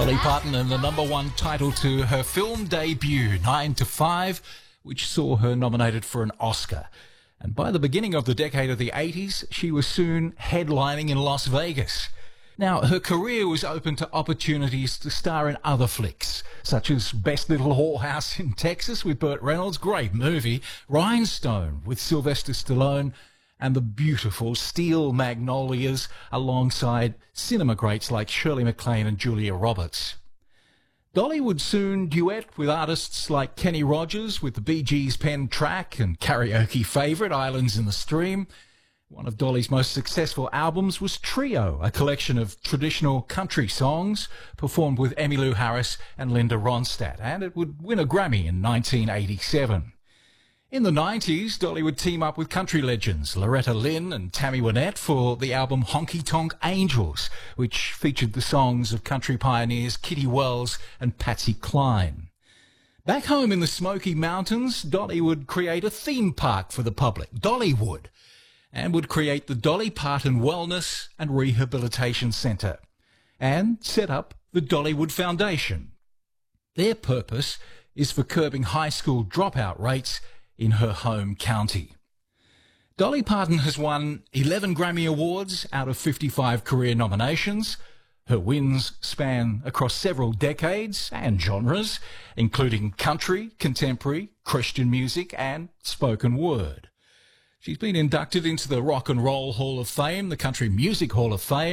Dolly Parton and the #1 title to her film debut, 9 to 5, which saw her nominated for an Oscar. And by the beginning of the decade of the 80s, she was soon headlining in Las Vegas. Now, her career was open to opportunities to star in other flicks, such as Best Little Whorehouse in Texas with Burt Reynolds, great movie, Rhinestone with Sylvester Stallone, and the beautiful Steel Magnolias alongside cinema greats like Shirley MacLaine and Julia Roberts. Dolly would soon duet with artists like Kenny Rogers with the Bee Gees' penned track and karaoke favourite Islands in the Stream. One of Dolly's most successful albums was Trio, a collection of traditional country songs performed with Emmylou Harris and Linda Ronstadt, and it would win a Grammy in 1987. In the 90s, Dolly would team up with country legends Loretta Lynn and Tammy Wynette for the album Honky Tonk Angels, which featured the songs of country pioneers Kitty Wells and Patsy Cline. Back home in the Smoky Mountains, Dolly would create a theme park for the public, Dollywood, and would create the Dolly Parton Wellness and Rehabilitation Centre, and set up the Dollywood Foundation. Their purpose is for curbing high school dropout rates in her home county. Dolly Parton has won 11 Grammy Awards out of 55 career nominations. Her wins span across several decades and genres, including country, contemporary, Christian music, and spoken word. She's been inducted into the Rock and Roll Hall of Fame, the Country Music Hall of Fame,